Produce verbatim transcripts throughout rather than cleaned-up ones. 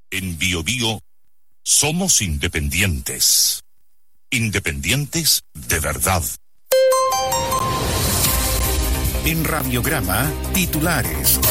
En Bio Bio somos independientes. Independientes de verdad. En Radiograma, titulares.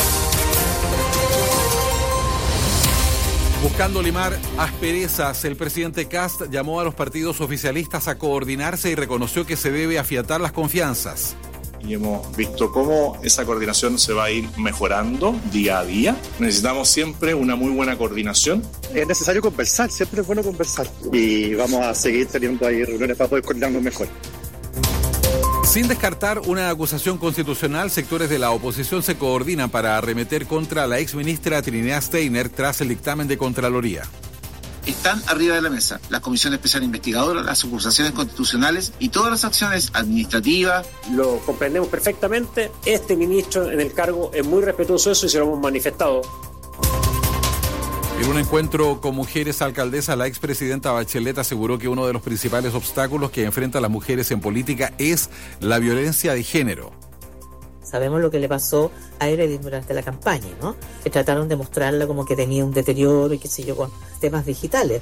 Buscando limar asperezas, el presidente Kast llamó a los partidos oficialistas a coordinarse y reconoció que se debe afiatar las confianzas. Y hemos visto cómo esa coordinación se va a ir mejorando día a día. Necesitamos siempre una muy buena coordinación. Es necesario conversar, siempre es bueno conversar. Y vamos a seguir teniendo ahí reuniones para poder coordinarnos mejor. Sin descartar una acusación constitucional, sectores de la oposición se coordinan para arremeter contra la exministra Trinidad Steiner tras el dictamen de Contraloría. Están arriba de la mesa la Comisión Especial Investigadora, las acusaciones constitucionales y todas las acciones administrativas. Lo comprendemos perfectamente. Este ministro en el cargo es muy respetuoso de eso y se lo hemos manifestado. En un encuentro con mujeres alcaldesas, la expresidenta Bachelet aseguró que uno de los principales obstáculos que enfrentan las mujeres en política es la violencia de género. Sabemos lo que le pasó a Heredith durante la campaña, ¿no? Que trataron de mostrarla como que tenía un deterioro y qué sé yo, con temas digitales.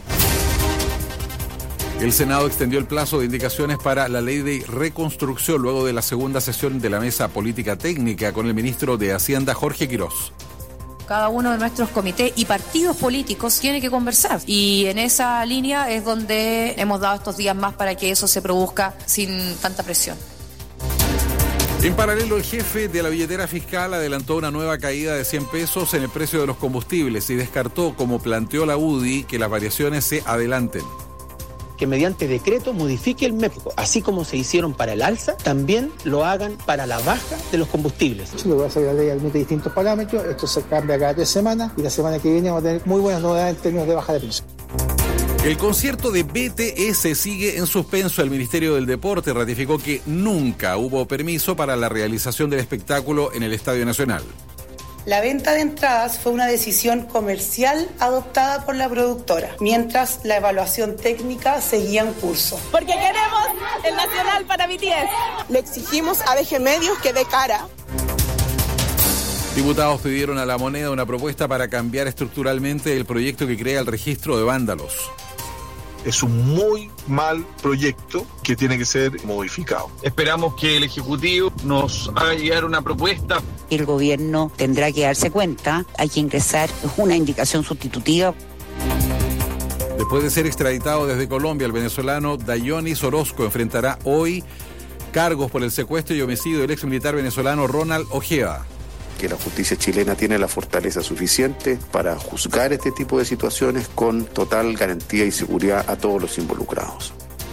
El Senado extendió el plazo de indicaciones para la ley de reconstrucción luego de la segunda sesión de la mesa política técnica con el ministro de Hacienda, Jorge Quirós. Cada uno de nuestros comités y partidos políticos tiene que conversar. Y en esa línea es donde hemos dado estos días más para que eso se produzca sin tanta presión. En paralelo, el jefe de la billetera fiscal adelantó una nueva caída de cien pesos en el precio de los combustibles y descartó, como planteó la U D I, que las variaciones se adelanten. Que mediante decreto modifique el método, así como se hicieron para el alza, también lo hagan para la baja de los combustibles. Lo va a salir la ley admite distintos parámetros, esto se cambia cada tres semanas y la semana que viene vamos a tener muy buenas novedades en términos de baja de precios. El concierto de B T S sigue en suspenso. El Ministerio del Deporte ratificó que nunca hubo permiso para la realización del espectáculo en el Estadio Nacional. La venta de entradas fue una decisión comercial adoptada por la productora, mientras la evaluación técnica seguía en curso. Porque queremos el Nacional para B T S. Le exigimos a B G Medios que dé cara. Diputados pidieron a La Moneda una propuesta para cambiar estructuralmente el proyecto que crea el registro de vándalos. Es un muy mal proyecto que tiene que ser modificado. Esperamos que el Ejecutivo nos haga llegar una propuesta. El gobierno tendrá que darse cuenta, hay que ingresar una indicación sustitutiva. Después de ser extraditado desde Colombia, el venezolano Dayonis Orozco enfrentará hoy cargos por el secuestro y homicidio del exmilitar venezolano Ronald Ojeda. Que la justicia chilena tiene la fortaleza suficiente para juzgar este tipo de situaciones con total garantía y seguridad a todos los involucrados.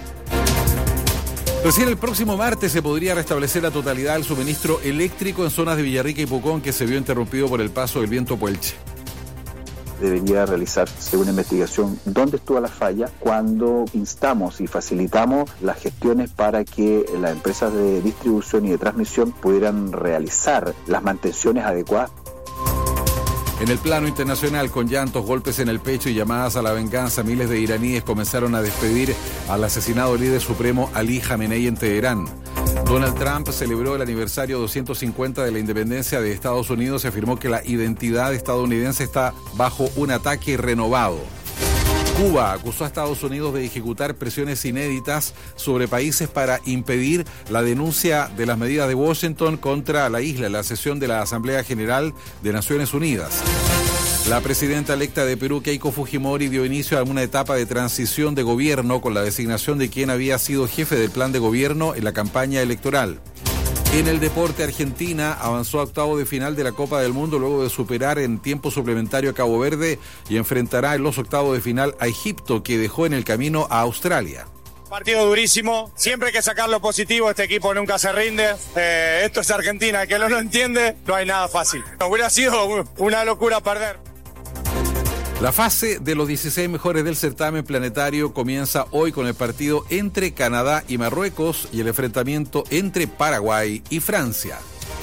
Recién el próximo martes se podría restablecer la totalidad del suministro eléctrico en zonas de Villarrica y Pucón, que se vio interrumpido por el paso del viento Puelche. Debería realizarse una investigación dónde estuvo la falla cuando instamos y facilitamos las gestiones para que las empresas de distribución y de transmisión pudieran realizar las mantenciones adecuadas. En el plano internacional, con llantos, golpes en el pecho y llamadas a la venganza, miles de iraníes comenzaron a despedir al asesinado líder supremo Ali Jamenei en Teherán. Donald Trump celebró el aniversario doscientos cincuenta de la independencia de Estados Unidos y afirmó que la identidad estadounidense está bajo un ataque renovado. Cuba acusó a Estados Unidos de ejecutar presiones inéditas sobre países para impedir la denuncia de las medidas de Washington contra la isla en la sesión de la Asamblea General de Naciones Unidas. La presidenta electa de Perú, Keiko Fujimori, dio inicio a una etapa de transición de gobierno con la designación de quien había sido jefe del plan de gobierno en la campaña electoral. En el deporte, Argentina avanzó a octavo de final de la Copa del Mundo luego de superar en tiempo suplementario a Cabo Verde y enfrentará en los octavos de final a Egipto, que dejó en el camino a Australia. Partido durísimo, siempre hay que sacar lo positivo, este equipo nunca se rinde, eh, esto es Argentina, el que no lo entiende, no hay nada fácil. Hubiera sido una locura perder. La fase de los dieciséis mejores del certamen planetario comienza hoy con el partido entre Canadá y Marruecos y el enfrentamiento entre Paraguay y Francia.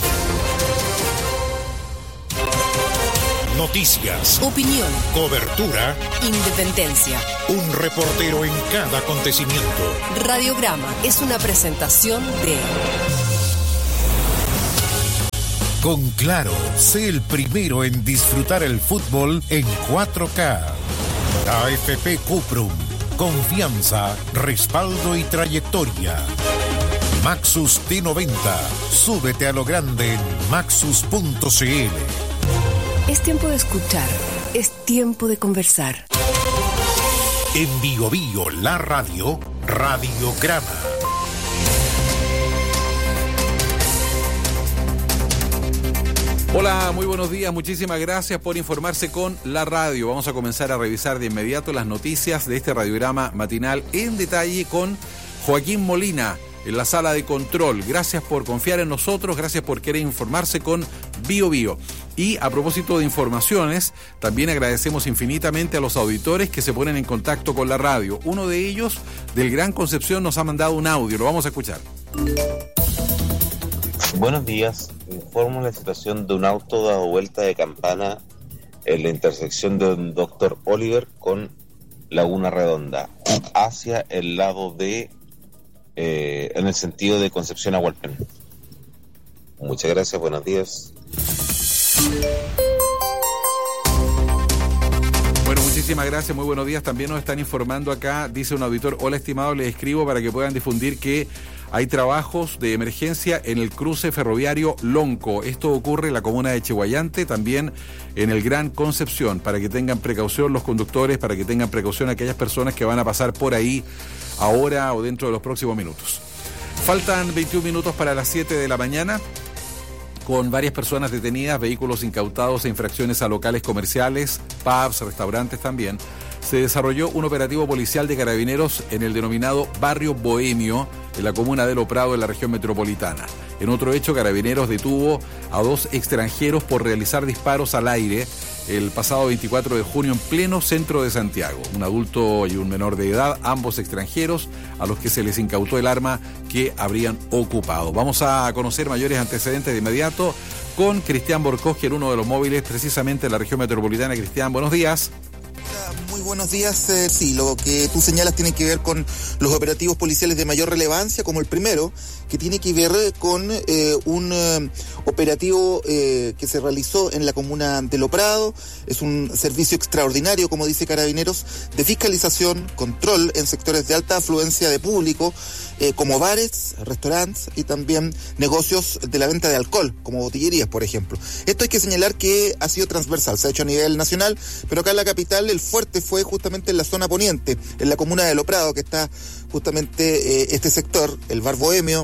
Noticias, opinión, cobertura, independencia. Un reportero en cada acontecimiento. Radiograma es una presentación de Con Claro, sé el primero en disfrutar el fútbol en cuatro K. A F P Cuprum, confianza, respaldo y trayectoria. Maxus T noventa, súbete a lo grande en maxus punto c l. Es tiempo de escuchar, es tiempo de conversar. En Bio Bio, la radio, Radiograma. Hola, muy buenos días, muchísimas gracias por informarse con la radio. Vamos a comenzar a revisar de inmediato las noticias de este radiograma matinal en detalle con Joaquín Molina en la sala de control. Gracias por confiar en nosotros, gracias por querer informarse con Bio Bio. Y a propósito de informaciones, también agradecemos infinitamente a los auditores que se ponen en contacto con la radio. Uno de ellos, del Gran Concepción, nos ha mandado un audio, lo vamos a escuchar. Buenos días, informo la situación de un auto dado vuelta de campana en la intersección de doctor Oliver con Laguna Redonda, hacia el lado de, eh, en el sentido de Concepción a Hualpén. Muchas gracias, buenos días. Bueno, muchísimas gracias, muy buenos días. También nos están informando acá, dice un auditor: hola estimado, les escribo para que puedan difundir que hay trabajos de emergencia en el cruce ferroviario Lonco. Esto ocurre en la comuna de Chihuayante, también en el Gran Concepción, para que tengan precaución los conductores, para que tengan precaución aquellas personas que van a pasar por ahí ahora o dentro de los próximos minutos. Faltan veintiún minutos para las siete de la mañana. Con varias personas detenidas, vehículos incautados e infracciones a locales comerciales, pubs, restaurantes también, se desarrolló un operativo policial de carabineros en el denominado Barrio Bohemio, en la comuna de Lo Prado, en la región metropolitana. En otro hecho, Carabineros detuvo a dos extranjeros por realizar disparos al aire el pasado veinticuatro de junio en pleno centro de Santiago. Un adulto y un menor de edad, ambos extranjeros, a los que se les incautó el arma que habrían ocupado. Vamos a conocer mayores antecedentes de inmediato con Cristian Borcoski, en uno de los móviles precisamente en la región metropolitana. Cristian, buenos días. Muy buenos días. Eh, sí, lo que tú señalas tiene que ver con los operativos policiales de mayor relevancia, como el primero, que tiene que ver con eh, un eh, operativo eh, que se realizó en la comuna de Lo Prado. Es un servicio extraordinario, como dice Carabineros, de fiscalización, control en sectores de alta afluencia de público, eh, como bares, restaurantes y también negocios de la venta de alcohol, como botillerías, por ejemplo. Esto hay que señalar que ha sido transversal, se ha hecho a nivel nacional, pero acá en la capital el fuerte fue justamente en la zona poniente, en la comuna de Lo Prado, que está justamente eh, este sector, el Bar Bohemio,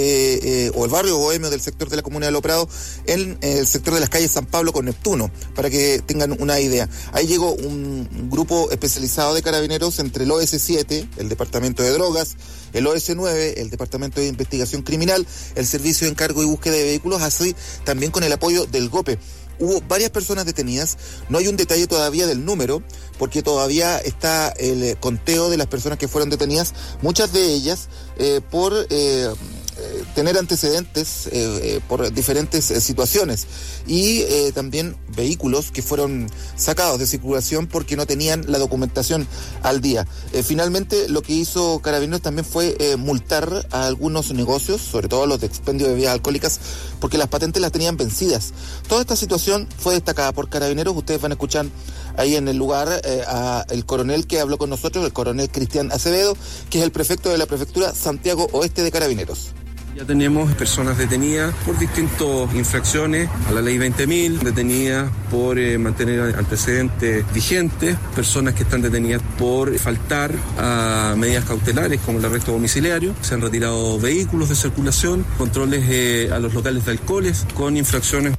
de, eh, o el barrio bohemio del sector de la comuna de Lo Prado, en eh, el sector de las calles San Pablo con Neptuno, para que tengan una idea. Ahí llegó un, un grupo especializado de carabineros entre el O S siete, el Departamento de Drogas, el O S nueve, el Departamento de Investigación Criminal, el Servicio de Encargo y Búsqueda de Vehículos, así también con el apoyo del GOPE. Hubo varias personas detenidas, no hay un detalle todavía del número, porque todavía está el conteo de las personas que fueron detenidas, muchas de ellas eh, por eh, tener antecedentes eh, eh, por diferentes eh, situaciones, y eh, también vehículos que fueron sacados de circulación porque no tenían la documentación al día. Eh, finalmente, lo que hizo Carabineros también fue eh, multar a algunos negocios, sobre todo los de expendio de bebidas alcohólicas, porque las patentes las tenían vencidas. Toda esta situación fue destacada por Carabineros. Ustedes van a escuchar ahí en el lugar eh, a el coronel que habló con nosotros, el coronel Cristian Acevedo, que es el prefecto de la prefectura Santiago Oeste de Carabineros. Ya tenemos personas detenidas por distintas infracciones a la ley veinte mil, detenidas por eh, mantener antecedentes vigentes, personas que están detenidas por faltar a medidas cautelares como el arresto domiciliario. Se han retirado vehículos de circulación, controles eh, a los locales de alcoholes con infracciones.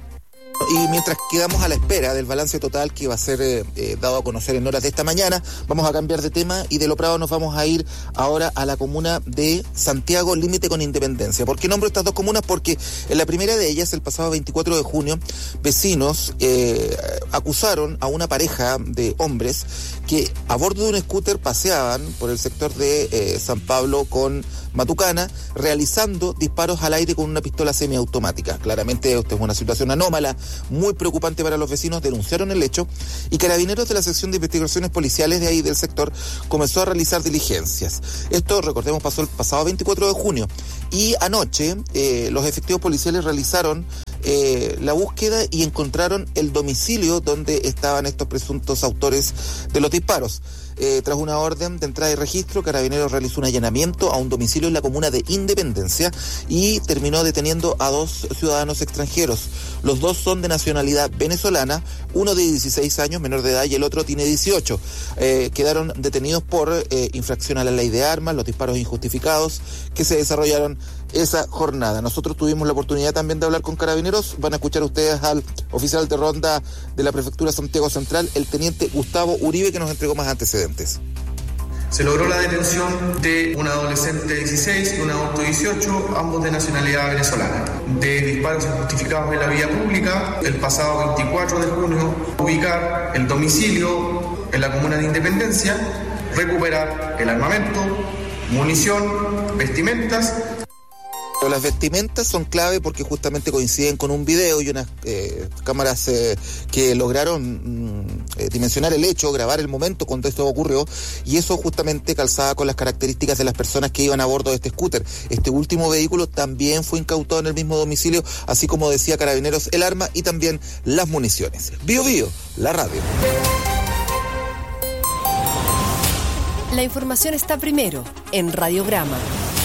Y mientras quedamos a la espera del balance total que va a ser eh, eh, dado a conocer en horas de esta mañana, vamos a cambiar de tema y de Lo Prado nos vamos a ir ahora a la comuna de Santiago, límite con Independencia. ¿Por qué nombro estas dos comunas? Porque en la primera de ellas, el pasado veinticuatro de junio, vecinos eh, acusaron a una pareja de hombres que a bordo de un scooter paseaban por el sector de eh, San Pablo con Matucana, realizando disparos al aire con una pistola semiautomática. Claramente esto es una situación anómala, muy preocupante para los vecinos. Denunciaron el hecho y Carabineros de la sección de investigaciones policiales de ahí del sector comenzó a realizar diligencias. Esto, recordemos, pasó el pasado veinticuatro de junio y anoche eh, los efectivos policiales realizaron eh, la búsqueda y encontraron el domicilio donde estaban estos presuntos autores de los disparos. Eh, tras una orden de entrada y registro, Carabineros realizó un allanamiento a un domicilio en la comuna de Independencia y terminó deteniendo a dos ciudadanos extranjeros. Los dos son de nacionalidad venezolana, uno de dieciséis años, menor de edad, y el otro tiene dieciocho. Eh, quedaron detenidos por eh, infracción a la ley de armas, los disparos injustificados que se desarrollaron esa jornada. Nosotros tuvimos la oportunidad también de hablar con Carabineros. Van a escuchar ustedes al oficial de ronda de la Prefectura Santiago Central, el teniente Gustavo Uribe, que nos entregó más antecedentes. Se logró la detención de un adolescente de dieciséis y un adulto de dieciocho, ambos de nacionalidad venezolana, de disparos injustificados en la vía pública el pasado veinticuatro de junio, ubicar el domicilio en la comuna de Independencia, recuperar el armamento, munición, vestimentas. Las vestimentas son clave porque justamente coinciden con un video y unas eh, cámaras eh, que lograron mm, eh, dimensionar el hecho, grabar el momento cuando esto ocurrió, y eso justamente calzaba con las características de las personas que iban a bordo de este scooter. Este último vehículo también fue incautado en el mismo domicilio, así como decía Carabineros, el arma y también las municiones. Bio Bio, la radio. La información está primero en Radiograma.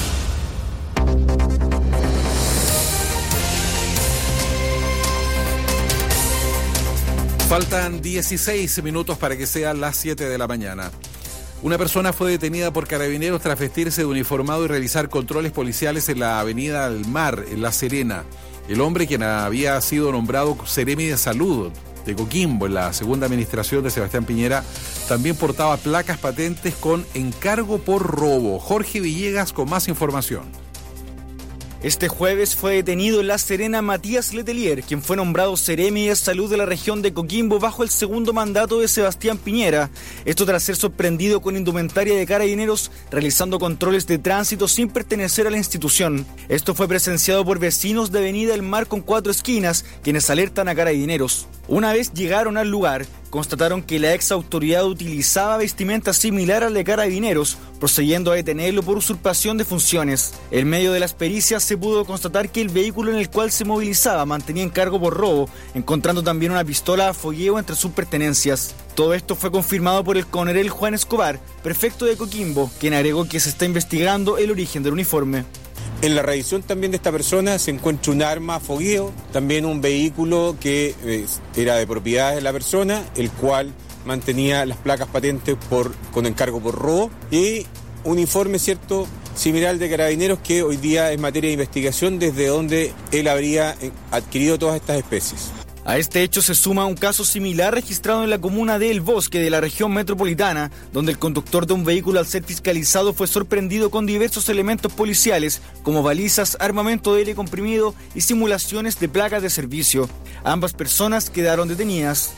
Faltan dieciséis minutos para que sean las siete de la mañana. Una persona fue detenida por Carabineros tras vestirse de uniformado y realizar controles policiales en la avenida del Mar, en La Serena. El hombre, quien había sido nombrado Seremi de Salud de Coquimbo en la segunda administración de Sebastián Piñera, también portaba placas patentes con encargo por robo. Jorge Villegas con más información. Este jueves fue detenido en La Serena Matías Letelier, quien fue nombrado Seremi de Salud de la región de Coquimbo bajo el segundo mandato de Sebastián Piñera. Esto tras ser sorprendido con indumentaria de Carabineros realizando controles de tránsito sin pertenecer a la institución. Esto fue presenciado por vecinos de Avenida El Mar con cuatro esquinas, quienes alertan a Carabineros. Una vez llegaron al lugar, constataron que la ex autoridad utilizaba vestimenta similar al de Carabineros, procediendo a detenerlo por usurpación de funciones. En medio de las pericias se pudo constatar que el vehículo en el cual se movilizaba mantenía encargo por robo, encontrando también una pistola a fogueo entre sus pertenencias. Todo esto fue confirmado por el coronel Juan Escobar, prefecto de Coquimbo, quien agregó que se está investigando el origen del uniforme. En la revisión también de esta persona se encuentra un arma a fogueo, también un vehículo que eh, era de propiedad de la persona, el cual mantenía las placas patentes por, con encargo por robo, y un informe, cierto, similar de Carabineros que hoy día es materia de investigación desde donde él habría adquirido todas estas especies. A este hecho se suma un caso similar registrado en la comuna de El Bosque de la región metropolitana, donde el conductor de un vehículo al ser fiscalizado fue sorprendido con diversos elementos policiales, como balizas, armamento de aire comprimido y simulaciones de placas de servicio. Ambas personas quedaron detenidas.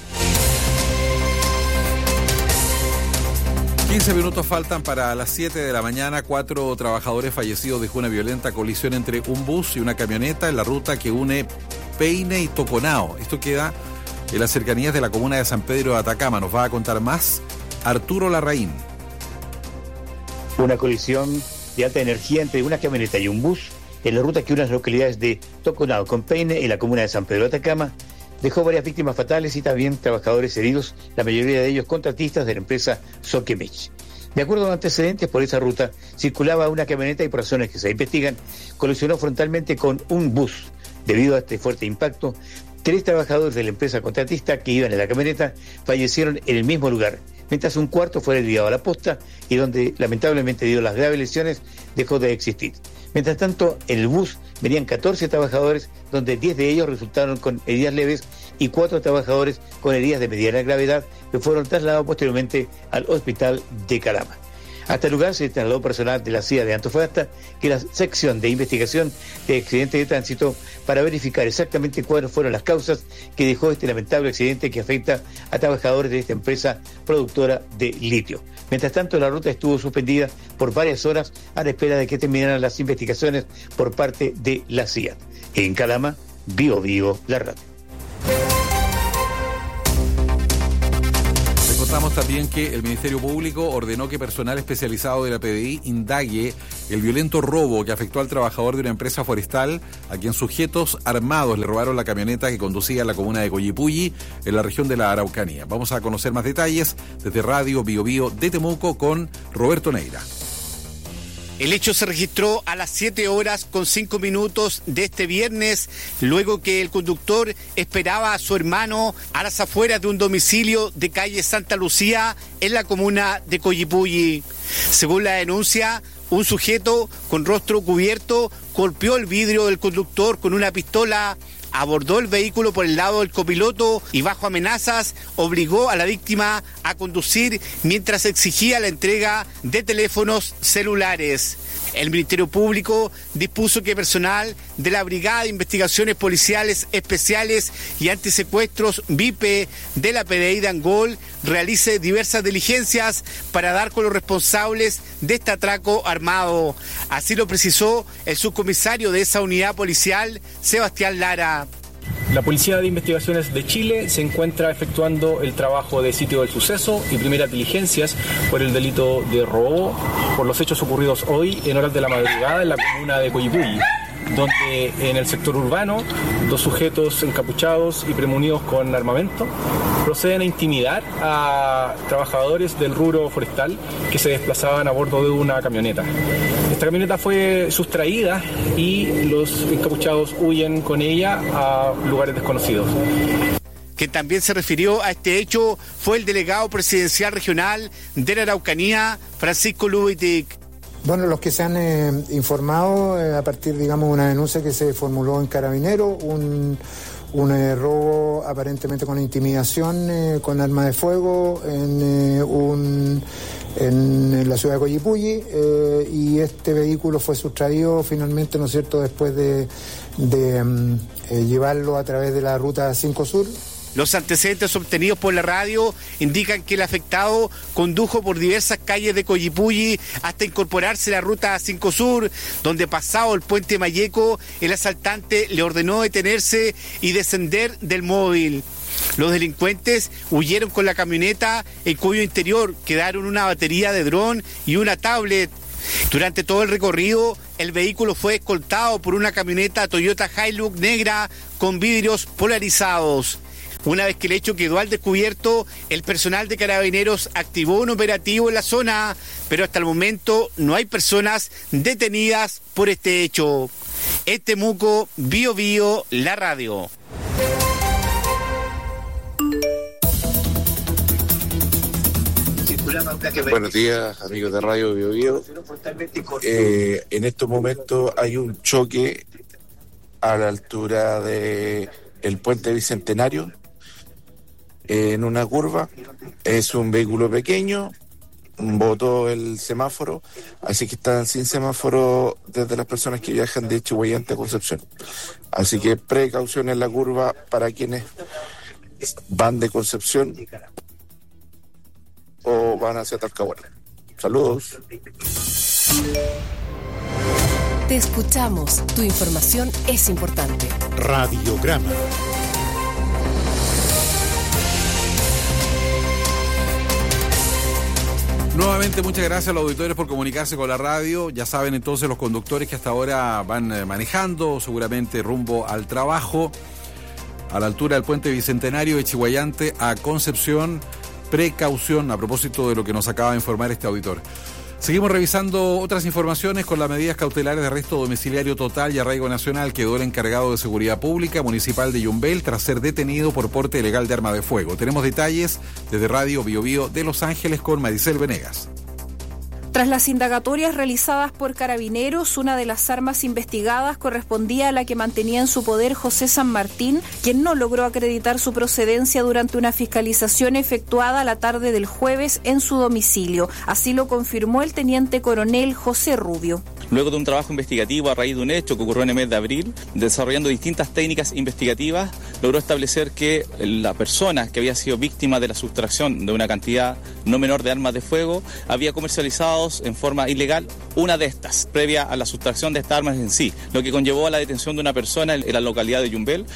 quince minutos faltan para las siete de la mañana. Cuatro trabajadores fallecidos dejó una violenta colisión entre un bus y una camioneta en la ruta que une Peine y Toconao. Esto queda en las cercanías de la comuna de San Pedro de Atacama. Nos va a contar más Arturo Larraín. Una colisión de alta energía entre una camioneta y un bus en la ruta que une las localidades de Toconao con Peine y la comuna de San Pedro de Atacama dejó varias víctimas fatales y también trabajadores heridos, la mayoría de ellos contratistas de la empresa Soquemich. De acuerdo a antecedentes, por esa ruta circulaba una camioneta y por razones que se investigan, colisionó frontalmente con un bus. Debido a este fuerte impacto, tres trabajadores de la empresa contratista que iban en la camioneta fallecieron en el mismo lugar, mientras un cuarto fue desviado a la posta y donde lamentablemente debido a las graves lesiones dejó de existir. Mientras tanto, en el bus venían catorce trabajadores, donde diez de ellos resultaron con heridas leves y cuatro trabajadores con heridas de mediana gravedad que fueron trasladados posteriormente al hospital de Calama. Hasta el lugar se trasladó personal de la C I A de Antofagasta, que es la sección de investigación de accidentes de tránsito, para verificar exactamente cuáles fueron las causas que dejó este lamentable accidente que afecta a trabajadores de esta empresa productora de litio. Mientras tanto, la ruta estuvo suspendida por varias horas a la espera de que terminaran las investigaciones por parte de la C I A. En Calama, Bio Bio, la radio. Contamos también que el Ministerio Público ordenó que personal especializado de la P D I indague el violento robo que afectó al trabajador de una empresa forestal a quien sujetos armados le robaron la camioneta que conducía a la comuna de Coyipulli, en la región de la Araucanía. Vamos a conocer más detalles desde Radio Bio Bio de Temuco con Roberto Neira. El hecho se registró a las siete horas con cinco minutos de este viernes, luego que el conductor esperaba a su hermano a las afueras de un domicilio de calle Santa Lucía en la comuna de Coyipulli. Según la denuncia, un sujeto con rostro cubierto golpeó el vidrio del conductor con una pistola, abordó el vehículo por el lado del copiloto y bajo amenazas obligó a la víctima a conducir mientras exigía la entrega de teléfonos celulares. El Ministerio Público dispuso que personal de la Brigada de Investigaciones Policiales Especiales y Antisecuestros B I P E de la P D I de Angol realice diversas diligencias para dar con los responsables de este atraco armado. Así lo precisó el subcomisario de esa unidad policial, Sebastián Lara. La Policía de Investigaciones de Chile se encuentra efectuando el trabajo de sitio del suceso y primeras diligencias por el delito de robo por los hechos ocurridos hoy en horas de la madrugada en la comuna de Coyipulli, donde en el sector urbano dos sujetos encapuchados y premunidos con armamento proceden a intimidar a trabajadores del rubro forestal que se desplazaban a bordo de una camioneta. Esta camioneta fue sustraída y los encapuchados huyen con ella a lugares desconocidos. Quien también se refirió a este hecho fue el delegado presidencial regional de la Araucanía, Francisco Lubitic. Bueno, los que se han eh, informado eh, a partir, digamos, de una denuncia que se formuló en Carabineros, un, un eh, robo aparentemente con intimidación, eh, con arma de fuego en, eh, un, en, en la ciudad de Coyipulli, eh, y este vehículo fue sustraído finalmente, ¿no es cierto?, después de, de um, eh, llevarlo a través de la ruta cinco Sur. Los antecedentes obtenidos por la radio indican que el afectado condujo por diversas calles de Coyipulli hasta incorporarse a la ruta cinco Sur, donde pasado el puente Mayeco, el asaltante le ordenó detenerse y descender del móvil. Los delincuentes huyeron con la camioneta, en cuyo interior quedaron una batería de dron y una tablet. Durante todo el recorrido, el vehículo fue escoltado por una camioneta Toyota Hilux negra con vidrios polarizados. Una vez que el hecho quedó al descubierto, el personal de Carabineros activó un operativo en la zona, pero hasta el momento no hay personas detenidas por este hecho. En Temuco, Bio Bio, la radio. Buenos días, amigos de Radio Bio Bio. Eh, en estos momentos hay un choque a la altura de el puente Bicentenario, en una curva. Es un vehículo pequeño, botó el semáforo, así que están sin semáforo desde las personas que viajan de Chihuayante a Concepción. Así que precaución en la curva para quienes van de Concepción o van hacia Talcahuano. Saludos. Te escuchamos. Tu información es importante. Radiograma. Nuevamente, muchas gracias a los auditores por comunicarse con la radio. Ya saben entonces los conductores que hasta ahora van manejando, seguramente rumbo al trabajo, a la altura del puente Bicentenario de Chihuayante a Concepción. Precaución a propósito de lo que nos acaba de informar este auditor. Seguimos revisando otras informaciones con las medidas cautelares de arresto domiciliario total y arraigo nacional. Quedó el encargado de Seguridad Pública Municipal de Yumbel tras ser detenido por porte ilegal de arma de fuego. Tenemos detalles desde Radio Bio Bio de Los Ángeles con Maricel Venegas. Tras las indagatorias realizadas por Carabineros, una de las armas investigadas correspondía a la que mantenía en su poder José San Martín, quien no logró acreditar su procedencia durante una fiscalización efectuada la tarde del jueves en su domicilio. Así lo confirmó el teniente coronel José Rubio. Luego de un trabajo investigativo a raíz de un hecho que ocurrió en el mes de abril, desarrollando distintas técnicas investigativas, logró establecer que la persona que había sido víctima de la sustracción de una cantidad no menor de armas de fuego había comercializado en forma ilegal una de estas, previa a la sustracción de estas armas en sí, lo que conllevó a la detención de una persona en la localidad de Yumbel.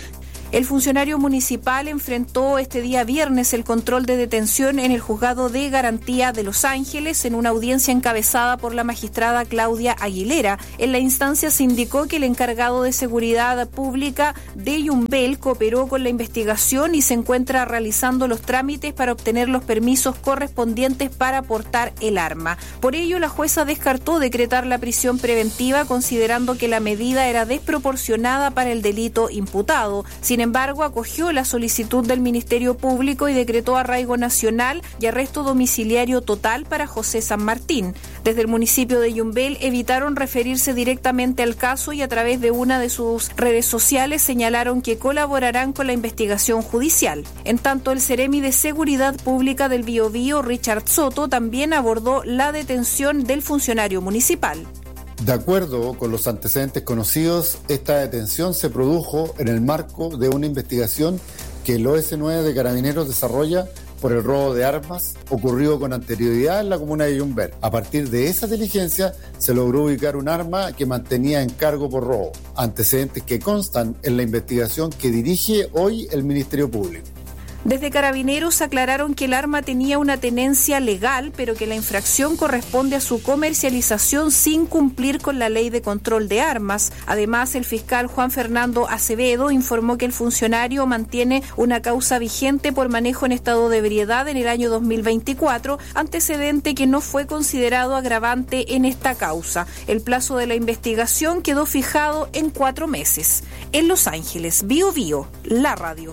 El funcionario municipal enfrentó este día viernes el control de detención en el Juzgado de Garantía de Los Ángeles en una audiencia encabezada por la magistrada Claudia Aguilera. En la instancia se indicó que el encargado de seguridad pública de Yumbel cooperó con la investigación y se encuentra realizando los trámites para obtener los permisos correspondientes para portar el arma. Por ello, la jueza descartó decretar la prisión preventiva considerando que la medida era desproporcionada para el delito imputado. Sin embargo, acogió la solicitud del Ministerio Público y decretó arraigo nacional y arresto domiciliario total para José San Martín. Desde el municipio de Yumbel evitaron referirse directamente al caso y a través de una de sus redes sociales señalaron que colaborarán con la investigación judicial. En tanto, el Seremi de Seguridad Pública del Biobío, Richard Soto, también abordó la detención del funcionario municipal. De acuerdo con los antecedentes conocidos, esta detención se produjo en el marco de una investigación que el O S nueve de Carabineros desarrolla por el robo de armas ocurrido con anterioridad en la comuna de Yumbel. A partir de esa diligencia se logró ubicar un arma que mantenía en cargo por robo, antecedentes que constan en la investigación que dirige hoy el Ministerio Público. Desde Carabineros aclararon que el arma tenía una tenencia legal, pero que la infracción corresponde a su comercialización sin cumplir con la ley de control de armas. Además, el fiscal Juan Fernando Acevedo informó que el funcionario mantiene una causa vigente por manejo en estado de ebriedad en el año dos mil veinticuatro, antecedente que no fue considerado agravante en esta causa. El plazo de la investigación quedó fijado en cuatro meses. En Los Ángeles, Bio Bio, la radio.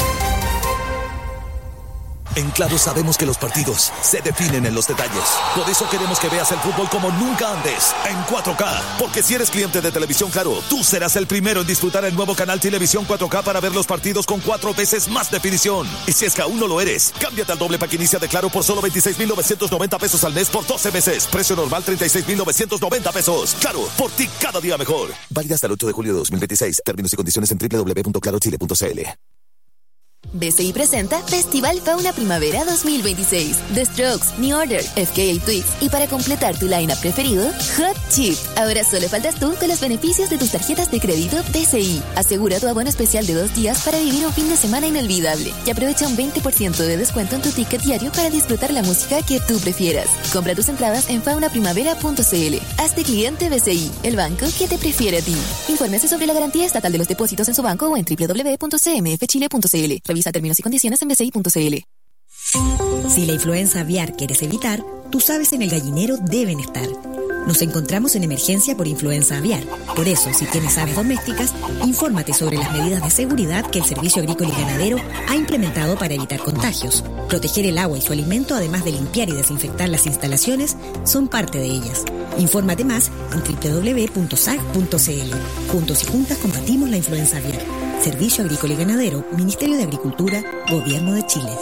En Claro sabemos que los partidos se definen en los detalles. Por eso queremos que veas el fútbol como nunca antes, en cuatro K. Porque si eres cliente de Televisión Claro, tú serás el primero en disfrutar el nuevo canal Televisión cuatro K para ver los partidos con cuatro veces más definición. Y si es que aún no lo eres, cámbiate al doble pack inicia de Claro por solo veintiséis mil novecientos noventa pesos al mes por doce meses. Precio normal treinta y seis mil novecientos noventa pesos. Claro, por ti cada día mejor. Válida hasta el ocho de julio de dos mil veintiséis. Términos y condiciones en doble u doble u doble u punto claro chile punto c l. B C I presenta Festival Fauna Primavera dos mil veintiséis. The Strokes, New Order, F K A Twigs y para completar tu line-up preferido, Hot Chip. Ahora solo faltas tú con los beneficios de tus tarjetas de crédito B C I. Asegura tu abono especial de dos días para vivir un fin de semana inolvidable y aprovecha un veinte por ciento de descuento en tu ticket diario para disfrutar la música que tú prefieras. Compra tus entradas en fauna primavera punto c l. Hazte cliente B C I, el banco que te prefiere a ti. Infórmese sobre la garantía estatal de los depósitos en su banco o en doble u doble u doble u punto c m f chile punto c l. Revisa términos y condiciones en b c i punto c l. Si la influenza aviar quieres evitar, tus aves en el gallinero deben estar. Nos encontramos en emergencia por influenza aviar. Por eso, si tienes aves domésticas, infórmate sobre las medidas de seguridad que el Servicio Agrícola y Ganadero ha implementado para evitar contagios. Proteger el agua y su alimento, además de limpiar y desinfectar las instalaciones, son parte de ellas. Infórmate más en doble u doble u doble u punto s a g punto c l. Juntos y juntas combatimos la influenza aviar. Servicio Agrícola y Ganadero, Ministerio de Agricultura, Gobierno de Chile.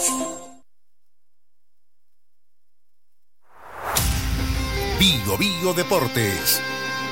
Bio Bio Deportes.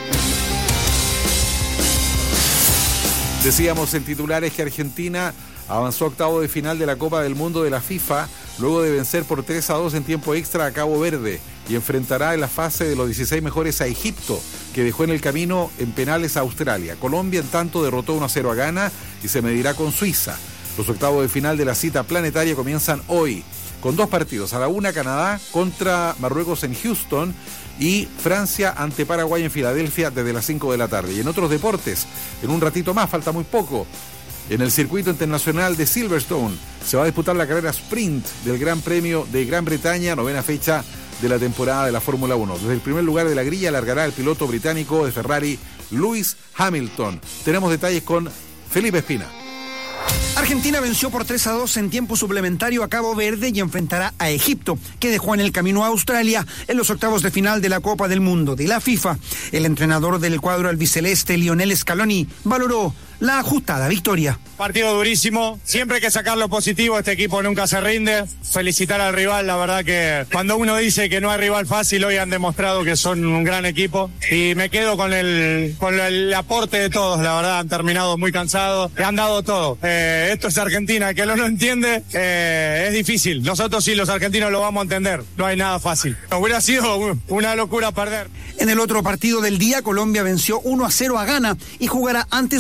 Decíamos en titulares que Argentina avanzó a octavo de final de la Copa del Mundo de la FIFA luego de vencer por tres a dos en tiempo extra a Cabo Verde y enfrentará en la fase de los dieciséis mejores a Egipto, que dejó en el camino en penales a Australia. Colombia, en tanto, derrotó uno a cero a Ghana y se medirá con Suiza. Los octavos de final de la cita planetaria comienzan hoy, con dos partidos. A la una, Canadá contra Marruecos en Houston y Francia ante Paraguay en Filadelfia desde las cinco de la tarde. Y en otros deportes, en un ratito más, falta muy poco, en el circuito internacional de Silverstone se va a disputar la carrera sprint del Gran Premio de Gran Bretaña, novena fecha de la temporada de la Fórmula uno. Desde el primer lugar de la grilla largará el piloto británico de Ferrari, Lewis Hamilton. Tenemos detalles con Felipe Espina. Argentina venció por tres a dos en tiempo suplementario a Cabo Verde y enfrentará a Egipto, que dejó en el camino a Australia en los octavos de final de la Copa del Mundo de la FIFA. El entrenador del cuadro albiceleste, Lionel Scaloni, valoró la ajustada victoria. Partido durísimo, siempre hay que sacar lo positivo, este equipo nunca se rinde. Felicitar al rival, la verdad que cuando uno dice que no hay rival fácil, hoy han demostrado que son un gran equipo y me quedo con el, con el aporte de todos, la verdad han terminado muy cansados, han dado todo. Eh, esto es Argentina, que no lo entiende, eh, es difícil, nosotros sí los argentinos lo vamos a entender, no hay nada fácil. Hubiera sido una locura perder. En el otro partido del día, Colombia venció uno a cero a Ghana y jugará ante Suiza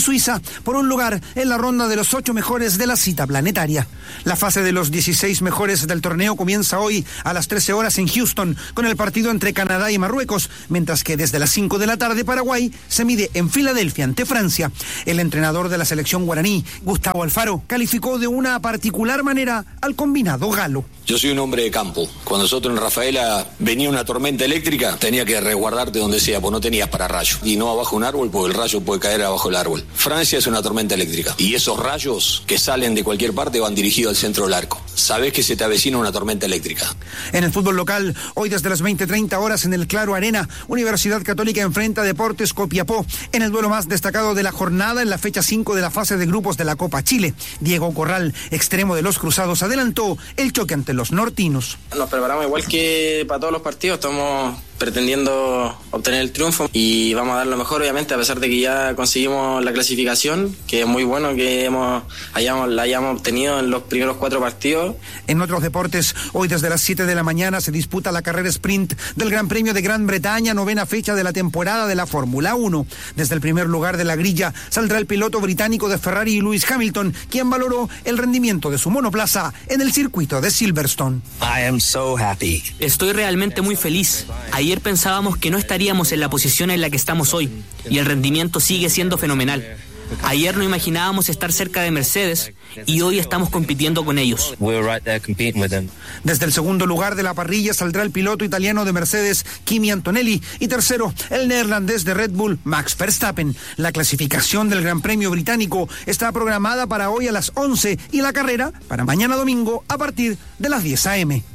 por un lugar en la ronda de los ocho mejores de la cita planetaria. La fase de los dieciséis mejores del torneo comienza hoy a las trece horas en Houston con el partido entre Canadá y Marruecos, mientras que desde las cinco de la tarde Paraguay se mide en Filadelfia ante Francia. El entrenador de la selección guaraní, Gustavo Alfaro, calificó de una particular manera al combinado galo. Yo soy un hombre de campo. Cuando nosotros en Rafaela venía una tormenta eléctrica, tenía que resguardarte donde sea, pues no tenías para rayo. Y no abajo un árbol, porque el rayo puede caer abajo el árbol. Francia es una tormenta eléctrica. Y esos rayos que salen de cualquier parte van dirigidos al centro del arco. Sabés que se te avecina una tormenta eléctrica. En el fútbol local, hoy desde las veinte treinta horas en el Claro Arena, Universidad Católica enfrenta a Deportes Copiapó en el duelo más destacado de la jornada en la fecha cinco de la fase de grupos de la Copa Chile. Diego Corral, extremo de los Cruzados, adelantó el choque ante los nortinos. Nos preparamos igual que para todos los partidos, estamos pretendiendo obtener el triunfo y vamos a dar lo mejor, obviamente, a pesar de que ya conseguimos la clasificación, que es muy bueno que hemos, hayamos, la hayamos obtenido en los primeros cuatro partidos. En otros deportes, hoy desde las siete de la mañana se disputa la carrera sprint del Gran Premio de Gran Bretaña, novena fecha de la temporada de la Fórmula uno. Desde el primer lugar de la grilla saldrá el piloto británico de Ferrari, Lewis Hamilton, quien valoró el rendimiento de su monoplaza en el circuito de Silverstone. I am so happy. Estoy realmente muy feliz. Ayer pensábamos que no estaríamos en la posición en la que estamos hoy, y el rendimiento sigue siendo fenomenal. Ayer no imaginábamos estar cerca de Mercedes y hoy estamos compitiendo con ellos. Desde el segundo lugar de la parrilla saldrá el piloto italiano de Mercedes, Kimi Antonelli, y tercero, el neerlandés de Red Bull, Max Verstappen. La clasificación del Gran Premio británico está programada para hoy a las once y la carrera para mañana domingo a partir de las diez a eme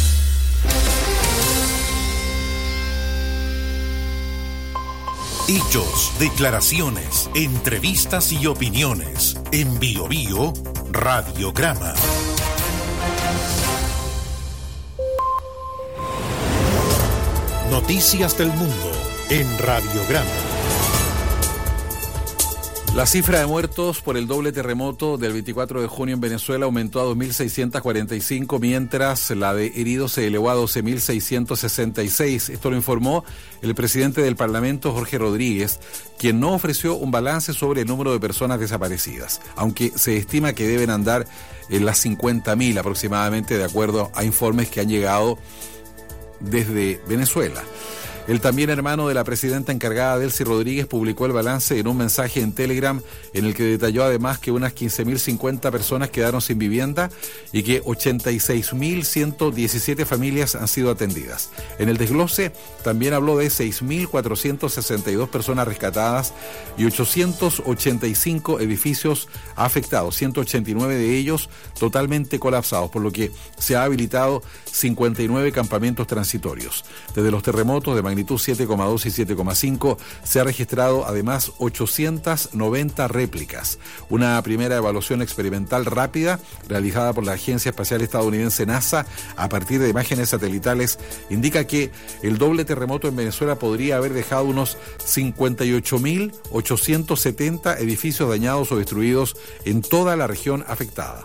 Hechos, declaraciones, entrevistas y opiniones. En Bio Bio, Radiograma. Noticias del mundo en Radiograma. La cifra de muertos por el doble terremoto del veinticuatro de junio en Venezuela aumentó a dos mil seiscientos cuarenta y cinco, mientras la de heridos se elevó a doce mil seiscientos sesenta y seis. Esto lo informó el presidente del Parlamento, Jorge Rodríguez, quien no ofreció un balance sobre el número de personas desaparecidas, aunque se estima que deben andar en las cincuenta mil aproximadamente, de acuerdo a informes que han llegado desde Venezuela. El también hermano de la presidenta encargada, Delcy Rodríguez, publicó el balance en un mensaje en Telegram en el que detalló además que unas quince mil cincuenta personas quedaron sin vivienda y que ochenta y seis mil ciento diecisiete familias han sido atendidas. En el desglose también habló de seis mil cuatrocientas sesenta y dos personas rescatadas y ochocientos ochenta y cinco edificios afectados, ciento ochenta y nueve de ellos totalmente colapsados, por lo que se ha habilitado cincuenta y nueve campamentos transitorios. Desde los terremotos de magnitud siete coma dos y siete coma cinco se ha registrado además ochocientas noventa réplicas. Una primera evaluación experimental rápida realizada por la Agencia Espacial Estadounidense NASA a partir de imágenes satelitales indica que el doble terremoto en Venezuela podría haber dejado unos cincuenta y ocho mil ochocientos setenta edificios dañados o destruidos en toda la región afectada.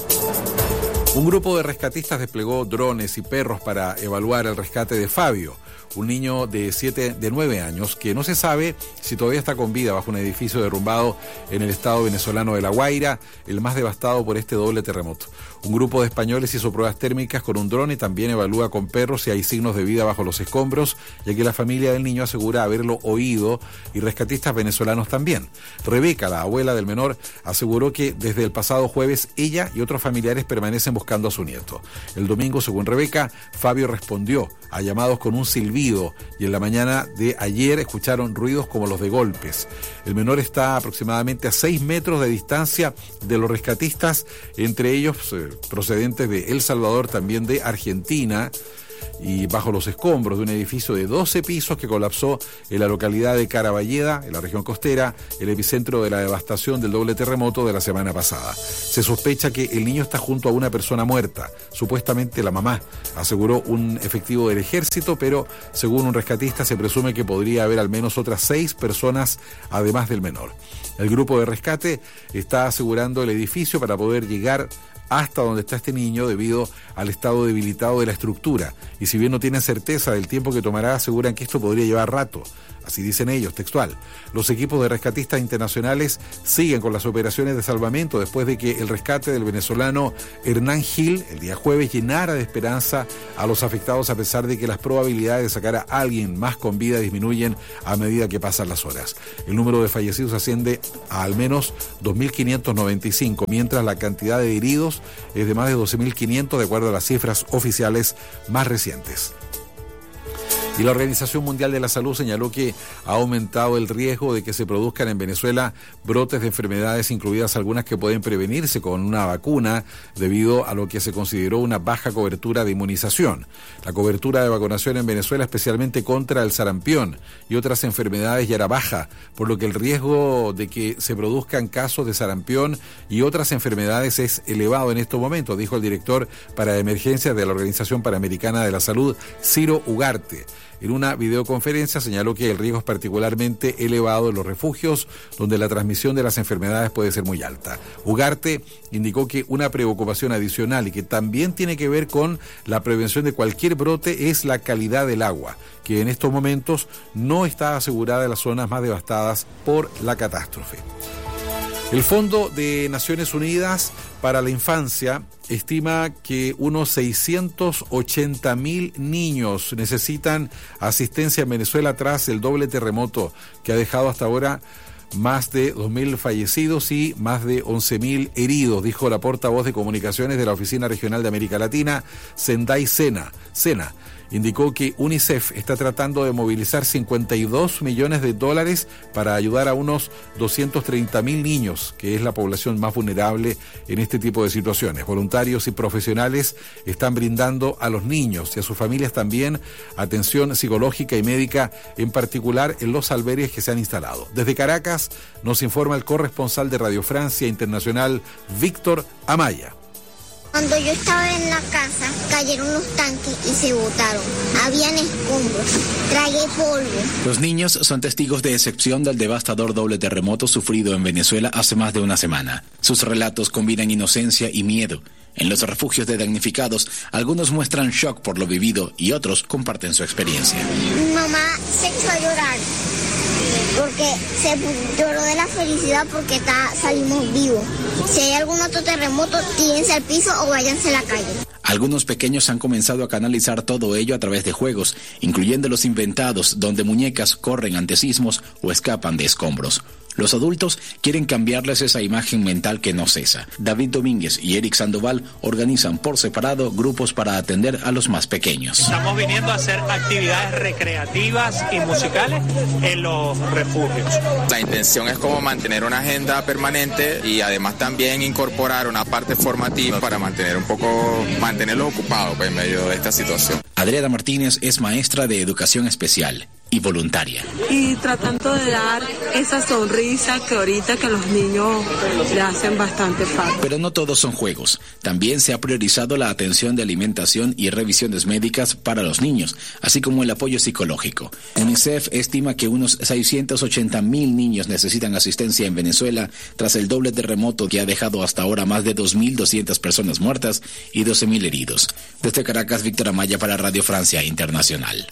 Un grupo de rescatistas desplegó drones y perros para evaluar el rescate de Fabio, un niño de siete, de nueve años, que no se sabe si todavía está con vida bajo un edificio derrumbado en el estado venezolano de La Guaira, el más devastado por este doble terremoto. Un grupo de españoles hizo pruebas térmicas con un dron y también evalúa con perros si hay signos de vida bajo los escombros, ya que la familia del niño asegura haberlo oído y rescatistas venezolanos también. Rebeca, la abuela del menor, aseguró que desde el pasado jueves ella y otros familiares permanecen buscando a su nieto. El domingo, según Rebeca, Fabio respondió a llamados con un silbido y en la mañana de ayer escucharon ruidos como los de golpes. El menor está aproximadamente a seis metros de distancia de los rescatistas, entre ellos eh, procedentes de El Salvador, también de Argentina, y bajo los escombros de un edificio de doce pisos que colapsó en la localidad de Caraballeda, en la región costera, el epicentro de la devastación del doble terremoto de la semana pasada. Se sospecha que el niño está junto a una persona muerta, supuestamente la mamá, aseguró un efectivo del ejército, pero según un rescatista se presume que podría haber al menos otras seis personas además del menor. El grupo de rescate está asegurando el edificio para poder llegar hasta donde está este niño debido al estado debilitado de la estructura. Y si bien no tienen certeza del tiempo que tomará, aseguran que esto podría llevar rato. Así dicen ellos, textual. Los equipos de rescatistas internacionales siguen con las operaciones de salvamento después de que el rescate del venezolano Hernán Gil el día jueves llenara de esperanza a los afectados, a pesar de que las probabilidades de sacar a alguien más con vida disminuyen a medida que pasan las horas. El número de fallecidos asciende a al menos dos mil quinientos noventa y cinco, mientras la cantidad de heridos es de más de doce mil quinientos de acuerdo a las cifras oficiales más recientes. Y la Organización Mundial de la Salud señaló que ha aumentado el riesgo de que se produzcan en Venezuela brotes de enfermedades, incluidas algunas que pueden prevenirse con una vacuna, debido a lo que se consideró una baja cobertura de inmunización. La cobertura de vacunación en Venezuela, especialmente contra el sarampión y otras enfermedades, ya era baja, por lo que el riesgo de que se produzcan casos de sarampión y otras enfermedades es elevado en estos momentos, dijo el director para emergencias de la Organización Panamericana de la Salud, Ciro Ugarte. En una videoconferencia señaló que el riesgo es particularmente elevado en los refugios, donde la transmisión de las enfermedades puede ser muy alta. Ugarte indicó que una preocupación adicional y que también tiene que ver con la prevención de cualquier brote es la calidad del agua, que en estos momentos no está asegurada en las zonas más devastadas por la catástrofe. El Fondo de Naciones Unidas para la Infancia estima que unos seiscientos ochenta mil niños necesitan asistencia en Venezuela tras el doble terremoto que ha dejado hasta ahora más de dos mil fallecidos y más de once mil heridos, dijo la portavoz de comunicaciones de la Oficina Regional de América Latina, Zendai Sena. Sena indicó que UNICEF está tratando de movilizar cincuenta y dos millones de dólares para ayudar a unos doscientos treinta mil niños, que es la población más vulnerable en este tipo de situaciones. Voluntarios y profesionales están brindando a los niños y a sus familias también atención psicológica y médica, en particular en los albergues que se han instalado. Desde Caracas nos informa el corresponsal de Radio Francia Internacional, Víctor Amaya. Cuando yo estaba en la casa, cayeron los tanques y se botaron. Habían escombros, tragué polvo. Los niños son testigos de excepción del devastador doble terremoto sufrido en Venezuela hace más de una semana. Sus relatos combinan inocencia y miedo. En los refugios de damnificados, algunos muestran shock por lo vivido y otros comparten su experiencia. Mi mamá se echó a llorar porque se lloró de la felicidad porque está, salimos vivos. Si hay algún otro terremoto, tírense al piso o váyanse a la calle. Algunos pequeños han comenzado a canalizar todo ello a través de juegos, incluyendo los inventados, donde muñecas corren ante sismos o escapan de escombros. Los adultos quieren cambiarles esa imagen mental que no cesa. David Domínguez y Eric Sandoval organizan por separado grupos para atender a los más pequeños. Estamos viniendo a hacer actividades recreativas y musicales en los refugios. La intención es como mantener una agenda permanente y además también incorporar una parte formativa para mantener un poco, mantenerlos ocupados pues, en medio de esta situación. Adriana Martínez es maestra de educación especial y voluntaria. Y tratando de dar esa sonrisa que ahorita que los niños le hacen bastante falta. Pero no todos son juegos. También se ha priorizado la atención de alimentación y revisiones médicas para los niños, así como el apoyo psicológico. UNICEF estima que unos seiscientos ochenta mil niños necesitan asistencia en Venezuela tras el doble terremoto que ha dejado hasta ahora más de dos mil doscientas personas muertas y doce mil heridos. Desde Caracas, Víctor Amaya para Radio Francia Internacional.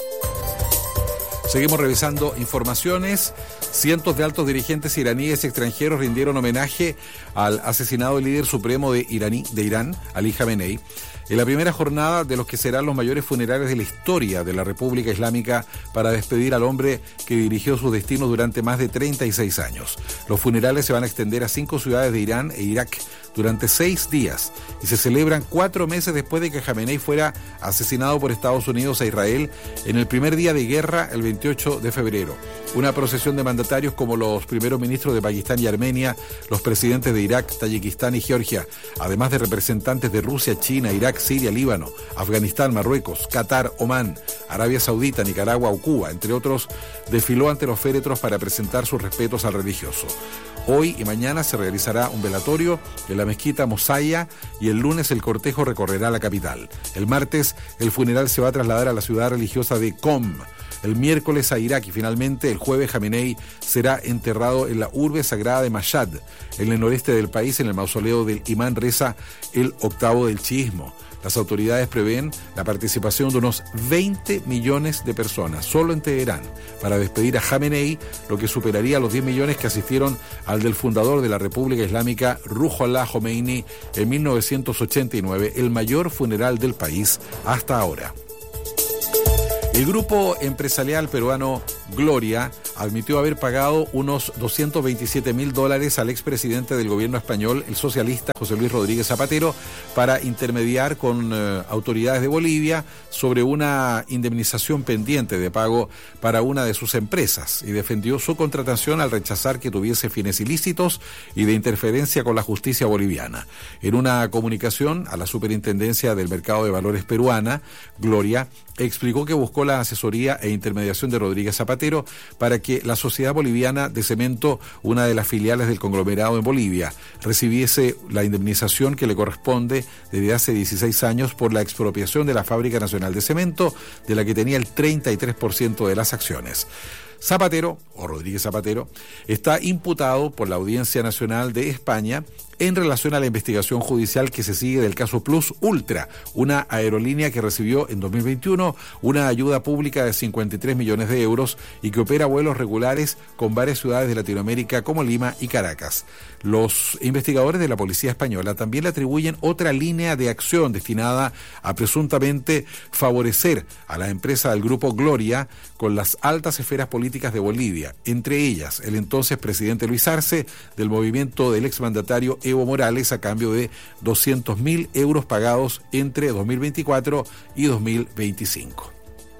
Seguimos revisando informaciones. Cientos de altos dirigentes iraníes extranjeros rindieron homenaje al asesinado líder supremo de, Iraní, de Irán, Ali Khamenei, en la primera jornada de los que serán los mayores funerales de la historia de la República Islámica para despedir al hombre que dirigió sus destinos durante más de treinta y seis años. Los funerales se van a extender a cinco ciudades de Irán e Irak durante seis días y se celebran cuatro meses después de que Khamenei fuera asesinado por Estados Unidos e Israel en el primer día de guerra, el veintiocho de febrero. Una procesión de mandatarios como los primeros ministros de Pakistán y Armenia, los presidentes de Irak, Tayikistán y Georgia, además de representantes de Rusia, China, Irak, Siria, Líbano, Afganistán, Marruecos, Qatar, Omán, Arabia Saudita, Nicaragua o Cuba, entre otros, desfiló ante los féretros para presentar sus respetos al religioso. Hoy y mañana se realizará un velatorio en la mezquita Mosaya y el lunes el cortejo recorrerá la capital. El martes el funeral se va a trasladar a la ciudad religiosa de Qom. El miércoles a Irak y finalmente el jueves Khamenei será enterrado en la urbe sagrada de Mashhad, en el noreste del país, en el mausoleo del imán Reza el octavo del chiismo. Las autoridades prevén la participación de unos veinte millones de personas, solo en Teherán, para despedir a Jamenei, lo que superaría los diez millones que asistieron al del fundador de la República Islámica, Ruhollah Khomeini, en mil novecientos ochenta y nueve, el mayor funeral del país hasta ahora. El grupo empresarial peruano Gloria admitió haber pagado unos doscientos veintisiete mil dólares al expresidente del gobierno español, el socialista José Luis Rodríguez Zapatero, para intermediar con eh, autoridades de Bolivia sobre una indemnización pendiente de pago para una de sus empresas, y defendió su contratación al rechazar que tuviese fines ilícitos y de interferencia con la justicia boliviana. En una comunicación a la Superintendencia del Mercado de Valores peruana, Gloria explicó que buscó la asesoría e intermediación de Rodríguez Zapatero para que la Sociedad Boliviana de Cemento, una de las filiales del conglomerado en Bolivia, recibiese la indemnización que le corresponde desde hace dieciséis años por la expropiación de la Fábrica Nacional de Cemento, de la que tenía el treinta y tres por ciento de las acciones. Zapatero, o Rodríguez Zapatero, está imputado por la Audiencia Nacional de España en relación a la investigación judicial que se sigue del caso Plus Ultra, una aerolínea que recibió en dos mil veintiuno una ayuda pública de cincuenta y tres millones de euros y que opera vuelos regulares con varias ciudades de Latinoamérica como Lima y Caracas. Los investigadores de la policía española también le atribuyen otra línea de acción destinada a presuntamente favorecer a la empresa del grupo Gloria con las altas esferas políticas de Bolivia, entre ellas el entonces presidente Luis Arce, del movimiento del exmandatario Evo Morales, a cambio de doscientos mil euros pagados entre dos mil veinticuatro y dos mil veinticinco.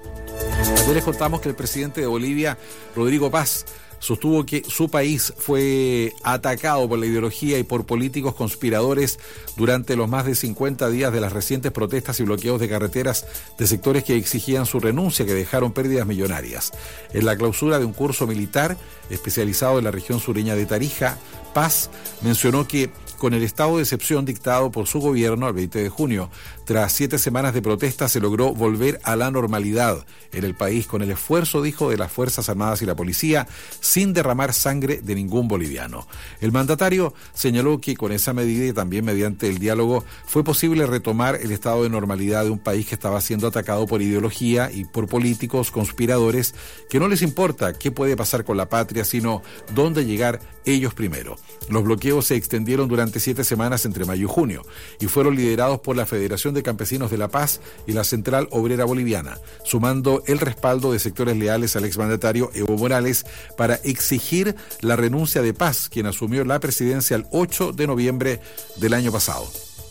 Ayer les contamos que el presidente de Bolivia, Rodrigo Paz, sostuvo que su país fue atacado por la ideología y por políticos conspiradores durante los más de cincuenta días de las recientes protestas y bloqueos de carreteras de sectores que exigían su renuncia, que dejaron pérdidas millonarias. En la clausura de un curso militar especializado en la región sureña de Tarija, Paz mencionó que con el estado de excepción dictado por su gobierno el veinte de junio, tras siete semanas de protestas, se logró volver a la normalidad en el país con el esfuerzo, dijo, de las Fuerzas Armadas y la policía, sin derramar sangre de ningún boliviano. El mandatario señaló que con esa medida y también mediante el diálogo fue posible retomar el estado de normalidad de un país que estaba siendo atacado por ideología y por políticos conspiradores que no les importa qué puede pasar con la patria, sino dónde llegar ellos primero. Los bloqueos se extendieron durante siete semanas entre mayo y junio y fueron liderados por la Federación de Campesinos de La Paz y la Central Obrera Boliviana, sumando el respaldo de sectores leales al exmandatario Evo Morales para exigir la renuncia de Paz, quien asumió la presidencia el ocho de noviembre del año pasado.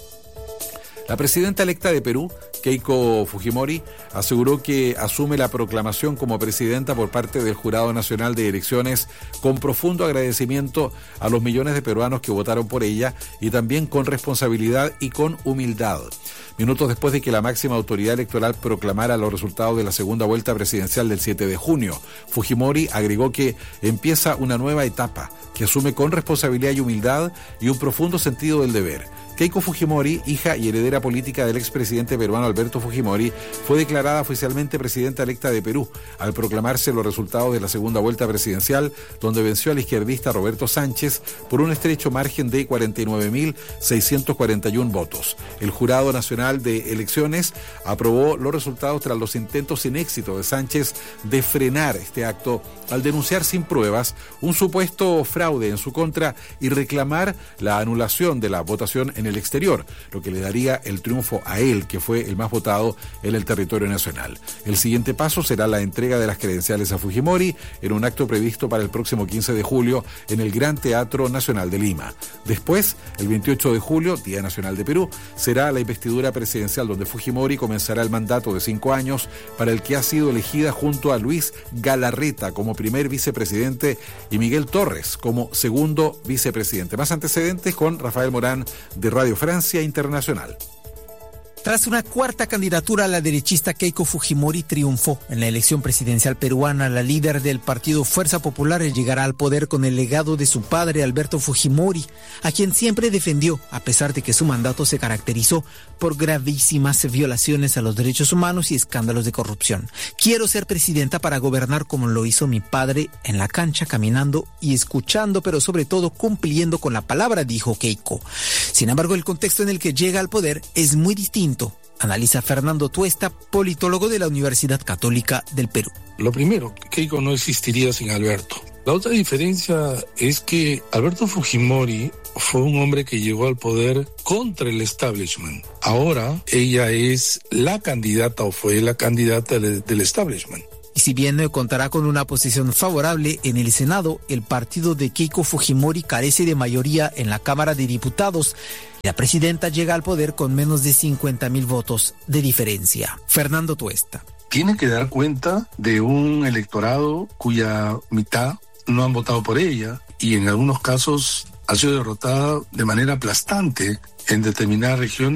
La presidenta electa de Perú, Keiko Fujimori, aseguró que asume la proclamación como presidenta por parte del Jurado Nacional de Elecciones con profundo agradecimiento a los millones de peruanos que votaron por ella y también con responsabilidad y con humildad. Minutos después de que la máxima autoridad electoral proclamara los resultados de la segunda vuelta presidencial del siete de junio, Fujimori agregó que empieza una nueva etapa que asume con responsabilidad y humildad y un profundo sentido del deber. Keiko Fujimori, hija y heredera política del expresidente peruano Alberto Fujimori, fue declarada oficialmente presidenta electa de Perú al proclamarse los resultados de la segunda vuelta presidencial, donde venció al izquierdista Roberto Sánchez por un estrecho margen de cuarenta y nueve mil seiscientos cuarenta y uno votos. El Jurado Nacional de Elecciones aprobó los resultados tras los intentos sin éxito de Sánchez de frenar este acto al denunciar sin pruebas un supuesto fraude en su contra y reclamar la anulación de la votación en el exterior, lo que le daría el triunfo a él, que fue el más votado en el territorio nacional. El siguiente paso será la entrega de las credenciales a Fujimori en un acto previsto para el próximo quince de julio en el Gran Teatro Nacional de Lima. Después, el veintiocho de julio, Día Nacional de Perú, será la investidura presidencial, donde Fujimori comenzará el mandato de cinco años para el que ha sido elegida junto a Luis Galarreta como primer vicepresidente y Miguel Torres como segundo vicepresidente. Más antecedentes con Rafael Morán de Radio Francia Internacional. Tras una cuarta candidatura, la derechista Keiko Fujimori triunfó en la elección presidencial peruana. La líder del partido Fuerza Popular llegará al poder con el legado de su padre, Alberto Fujimori, a quien siempre defendió, a pesar de que su mandato se caracterizó por gravísimas violaciones a los derechos humanos y escándalos de corrupción. Quiero ser presidenta para gobernar como lo hizo mi padre, en la cancha, caminando y escuchando, pero sobre todo cumpliendo con la palabra, dijo Keiko. Sin embargo, el contexto en el que llega al poder es muy distinto asunto. Analiza Fernando Tuesta, politólogo de la Universidad Católica del Perú. Lo primero, Keiko no existiría sin Alberto. La otra diferencia es que Alberto Fujimori fue un hombre que llegó al poder contra el establishment. Ahora ella es la candidata o fue la candidata de, del establishment. Y si bien contará con una posición favorable en el Senado, el partido de Keiko Fujimori carece de mayoría en la Cámara de Diputados. La presidenta llega al poder con menos de cincuenta mil votos de diferencia. Fernando Tuesta. Tiene que dar cuenta de un electorado cuya mitad no han votado por ella y en algunos casos ha sido derrotada de manera aplastante en determinadas regiones.